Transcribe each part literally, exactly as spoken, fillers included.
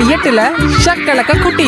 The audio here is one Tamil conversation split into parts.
புள்ளி எட்டுல ஷக்கலக்க குட்டி.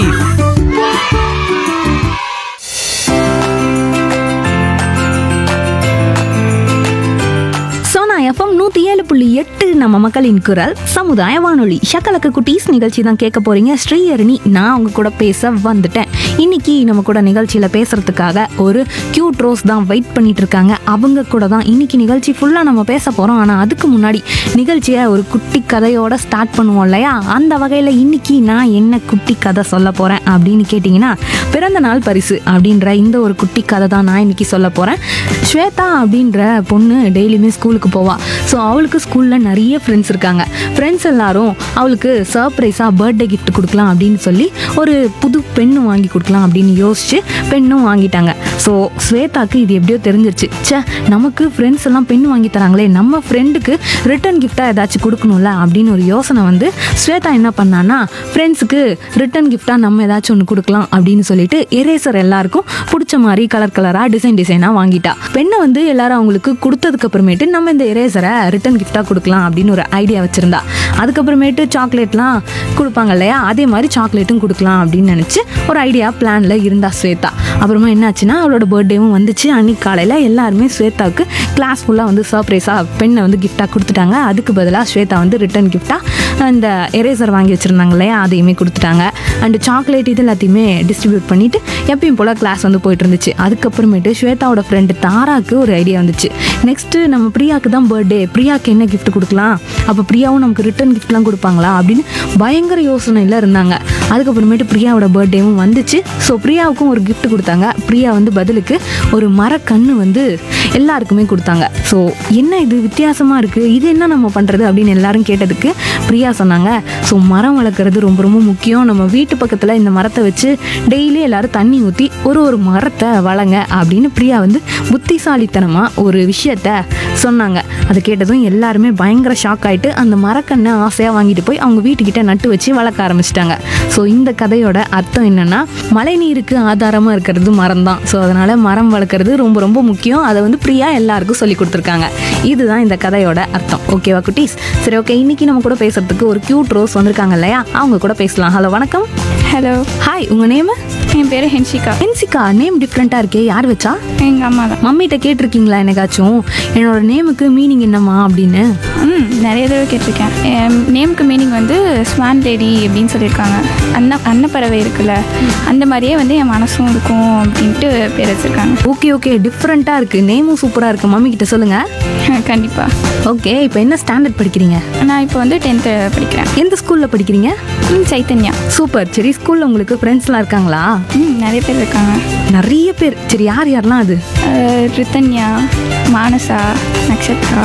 எஃப்எம் நூற்றி ஏழு புள்ளி எட்டு நம்ம மக்களின் குரல் சமுதாய வானொலி. ஷக்கலக்க குட்டீஸ் நிகழ்ச்சி தான் கேட்க போறீங்க. ஸ்ரீஹரணி நான் அவங்க கூட பேச வந்துட்டேன். இன்னைக்கு நம்ம கூட நிகழ்ச்சியில் பேசுறதுக்காக ஒரு கியூட் ரோஸ் தான் வெயிட் பண்ணிட்டு இருக்காங்க. அவங்க கூட தான் இன்னைக்கு நிகழ்ச்சி ஃபுல்லாக நம்ம பேச போகிறோம். ஆனால் அதுக்கு முன்னாடி நிகழ்ச்சியை ஒரு குட்டி கதையோட ஸ்டார்ட் பண்ணுவோம் இல்லையா? அந்த வகையில் இன்னைக்கு நான் என்ன குட்டி கதை சொல்ல போகிறேன் அப்படின்னு கேட்டிங்கன்னா, பிறந்த நாள் பரிசு அப்படின்ற இந்த ஒரு குட்டி கதை தான் நான் இன்னைக்கு சொல்ல போகிறேன். ஸ்வேதா அப்படின்ற பொண்ணு டெய்லியுமே ஸ்கூலுக்கு போவா. ஸோ அவளுக்கு ஸ்கூலில் நிறைய ஃப்ரெண்ட்ஸ் இருக்காங்க. ஃப்ரெண்ட்ஸ் எல்லாரும் அவளுக்கு சர்ப்ரைஸாக பர்த்டே கிஃப்ட் கொடுக்கலாம் அப்படின்னு சொல்லி ஒரு புது பெண்ணு வாங்கி கொடுக்கலாம் அப்படின்னு யோசிச்சு பெண்ணும் வாங்கிட்டாங்க. ஸோ ஸ்வேதாக்கு இது எப்படியோ தெரிஞ்சிருச்சு. சே, நமக்கு ஃப்ரெண்ட்ஸ் எல்லாம் பெண் வாங்கி தராங்களே, நம்ம ஃப்ரெண்டுக்கு ரிட்டன் கிஃப்டாக ஏதாச்சும் கொடுக்கணும்ல அப்படின்னு ஒரு யோசனை வந்து ஸ்வேதா என்ன பண்ணான்னா, ஃப்ரெண்ட்ஸுக்கு ரிட்டன் கிஃப்டாக நம்ம ஏதாச்சும் ஒன்று கொடுக்கலாம் அப்படின்னு சொல்லிட்டு எரேசர் எல்லாருக்கும் பிடிச்ச மாதிரி கலர் கலராக டிசைன் டிசைனாக வாங்கிட்டா. பெண்ணை வந்து எல்லாரும் அவங்களுக்கு கொடுத்ததுக்கு அப்புறமேட்டு நம்ம இந்த எரேசரை ரிட்டன் கிஃப்டாக கொடுக்கலாம் அப்படின்னு ஒரு ஐடியா வச்சுருந்தா. அதுக்கப்புறமேட்டு சாக்லேட்லாம் கொடுப்பாங்க இல்லையா, அதே மாதிரி சாக்லேட்டும் கொடுக்கலாம் அப்படின்னு நினச்சி ஒரு ஐடியா பிளானில் இருந்தா ஸ்வேதா. அப்புறமா என்னாச்சுன்னா, அவளோட பர்த்டேவும் வந்துச்சு. அன்னைக்கு காலையில் எல்லாருமே ஸ்வேதாவுக்கு கிளாஸ் ஃபுல்லாக வந்து சர்ப்ரைஸாக பெண்ணை வந்து கிஃப்டாக கொடுத்துட்டாங்க. அதுக்கு பதிலாக ஸ்வேதா வந்து ரிட்டன் கிஃப்டாக இந்த எரேசர் வாங்கி வச்சுருந்தாங்க இல்லையா, அதையுமே கொடுத்துட்டாங்க. அண்டு சாக்லேட் இது எல்லாத்தையுமே டிஸ்ட்ரிபியூட் பண்ணிவிட்டு எப்பயும் போல் கிளாஸ் வந்து போயிட்டு இருந்துச்சு. அதுக்கப்புறமேட்டு ஸ்வேதாவோட ஃப்ரெண்டு தாராக்கு ஒரு ஐடியா வந்துச்சு. நெக்ஸ்ட்டு நம்ம பிரியாவுக்கு தான் பர்த்டே, பிரியாவுக்கு என்ன கிஃப்ட் கொடுக்கலாம், அப்போ பிரியாவும் நமக்கு ரிட்டன் கிஃப்ட்லாம் கொடுப்பாங்களா அப்படின்னு பயங்கர யோசனையில் இருந்தாங்க. அதுக்கப்புறமேட்டு பிரியாவோட பர்த்டேவும் வந்துச்சு. ஸோ பிரியாவுக்கும் ஒரு கிஃப்ட் கொடுத்தாங்க. பிரியா வந்து பதிலுக்கு ஒரு மரக்கன்று வந்து எல்லாருக்குமே கொடுத்தாங்க. ஸோ என்ன இது வித்தியாசமாக இருக்குது, இது என்ன நம்ம பண்ணுறது அப்படின்னு எல்லாரும் கேட்டதுக்கு பிரியா சொன்னாங்க, ஸோ மரம் வளர்க்குறது ரொம்ப ரொம்ப முக்கியம். நம்ம வீட்டு பக்கத்தில் இந்த மரத்தை வச்சு டெய்லி எல்லாரும் தண்ணி ஊற்றி ஒரு ஒரு மரத்தை வளங்க அப்படின்னு பிரியா வந்து புத்திசாலித்தனமாக ஒரு விஷயத்த சொன்னாங்க. அதை கேட்டதும் எல்லாருமே பயங்கர ஷாக் ஆகிட்டு அந்த மரக்கண்ணை ஆசையாக வாங்கிட்டு போய் அவங்க வீட்டுக்கிட்ட நட்டு வச்சு வளர்க்க ஆரம்பிச்சிட்டாங்க. ஸோ இந்த கதையோட அர்த்தம் என்னென்னா, மழை நீருக்கு ஆதாரமாக இருக்கிறது மரம் தான். ஸோ அதனால் மரம் வளர்க்குறது ரொம்ப ரொம்ப முக்கியம். அதை வந்து பிரியா எல்லாருக்கும் சொல்லி கொடுத்துருக்காங்க. இதுதான் இந்த கதையோட அர்த்தம். ஓகேவா குட்டீஸ்? சரி, ஓகே. இன்னைக்கு நம்ம கூட பேசுறதுக்கு ஒரு கியூட் ரோஸ் வந்திருக்காங்க இல்லையா, அவங்க கூட பேசலாம். ஹலோ, வணக்கம். Hello, hi. உங்கள் நேம்? என் பேர் ஹென்சிகா. ஹென்சிகா, நேம் டிஃப்ரெண்ட்டாக இருக்கே, யார் வச்சா? எங்கள் அம்மா தான். மம்மிகிட்ட கேட்டிருக்கீங்களா என்னைக்காச்சும் என்னோட நேமுக்கு மீனிங் என்னம்மா அப்படின்னு? ம் நிறைய தடவை கேட்டிருக்கேன். என் நேமுக்கு மீனிங் வந்து ஸ்வான் லேடி அப்படின்னு சொல்லியிருக்காங்க. அன்ன அன்னப்பறவை இருக்குல்ல, அந்த மாதிரியே வந்து என் மனசும் இருக்கும் அப்படின்ட்டு பேர் வச்சுருக்காங்க. ஓகே ஓகே, டிஃப்ரெண்ட்டாக இருக்குது, நேமும் சூப்பராக இருக்குது. மம்மிக்கிட்ட சொல்லுங்கள். கண்டிப்பாக. ஓகே, இப்போ என்ன ஸ்டாண்டர்ட் படிக்கிறீங்க? நான் இப்போ வந்து டென்த்து படிக்கிறேன். எந்த ஸ்கூலில் படிக்கிறீங்க? ம் சைத்தன்யா. சூப்பர். சரி, ஸ்கூலில் உங்களுக்கு ஃப்ரெண்ட்ஸ்லாம் இருக்காங்களா? ம் நிறைய பேர் இருக்காங்க. நிறைய பேர். சரி, யார் யாரெல்லாம் அது? ரித்தன்யா, மானசா, நக்ஷத்ரா.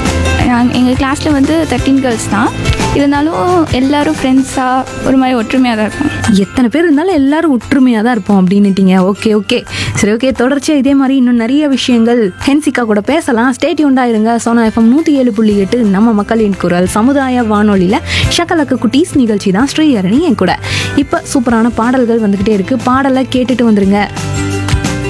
எங்கள் கிளாஸில் வந்து தேர்ட்டீன் கேர்ள்ஸ் தான். இருந்தாலும் எல்லோரும் ஃப்ரெண்ட்ஸாக ஒரு மாதிரி ஒற்றுமையாக தான் இருக்கும். எத்தனை பேர் இருந்தாலும் எல்லோரும் ஒற்றுமையாக தான் இருப்போம் அப்படின்னுட்டீங்க. ஓகே ஓகே, சரி, ஓகே. தொடர்ச்சியாக இதே மாதிரி இன்னும் நிறைய விஷயங்கள் ஹென்சிகா கூட பேசலாம். ஸ்டே டியூன்டாக இருங்க. சோனா எஃப்எம் நூற்றி ஏழு புள்ளி எட்டு நம்ம மக்களின் குரல் சமுதாய வானொலியில் ஷக்கலக்க குட்டீஸ் நிகழ்ச்சி தான். ஸ்ரீஹரணி என் கூட. இப்போ சூப்பரான பாடல்கள் வந்துக்கிட்டே இருக்குது. பாடலை கேட்டுட்டு வந்துருங்க.